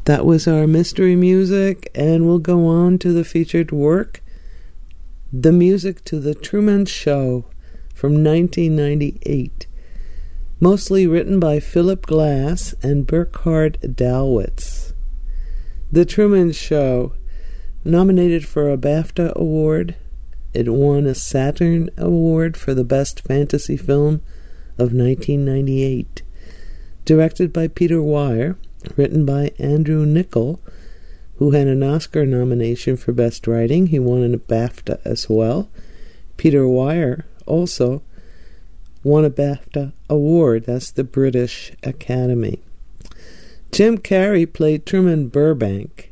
That was our mystery music, and we'll go on to the featured work, the music to The Truman Show from 1998, mostly written by Philip Glass and Burkhard Dalwitz. The Truman Show, nominated for a BAFTA award. It won a Saturn Award for the Best Fantasy Film of 1998. Directed by Peter Weir, written by Andrew Niccol, who had an Oscar nomination for Best Writing. He won a BAFTA as well. Peter Weir also won a BAFTA award. That's the British Academy. Jim Carrey played Truman Burbank,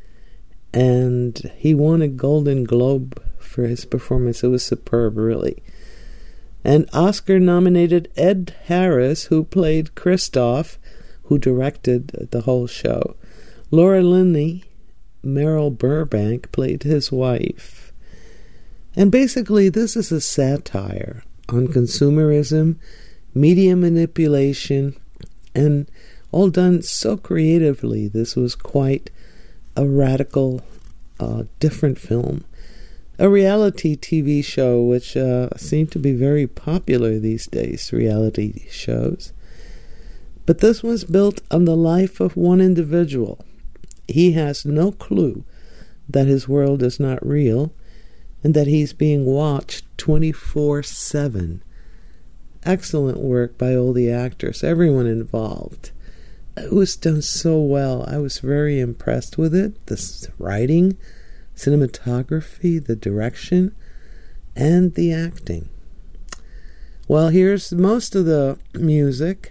and he won a Golden Globe for his performance. It was superb, really. And Oscar-nominated Ed Harris, who played Christoph, who directed the whole show. Laura Linney, Meryl Burbank, played his wife. And basically, this is a satire on consumerism, media manipulation, and all done so creatively. This was quite a radical, different film. A reality TV show, which seem to be very popular these days, reality shows. But this was built on the life of one individual. He has no clue that his world is not real and that he's being watched 24/7. Excellent work by all the actors, everyone involved. It was done so well. I was very impressed with it. The writing, cinematography, the direction, and the acting. Well, here's most of the music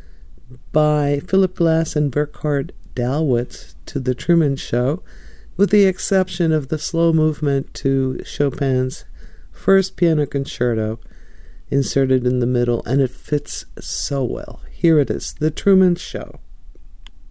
by Philip Glass and Burkhard Dalwitz to The Truman Show, with the exception of the slow movement to Chopin's First Piano Concerto inserted in the middle, and it fits so well. Here it is, The Truman Show.